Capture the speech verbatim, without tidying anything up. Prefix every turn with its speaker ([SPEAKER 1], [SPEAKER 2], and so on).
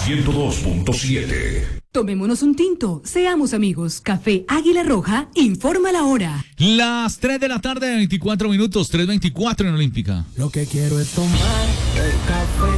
[SPEAKER 1] ciento dos punto siete.
[SPEAKER 2] Tomémonos un tinto, seamos amigos. Café Águila Roja, informa la hora.
[SPEAKER 3] Las tres de la tarde, veinticuatro minutos, tres veinticuatro en Olímpica.
[SPEAKER 4] Lo que quiero es tomar el café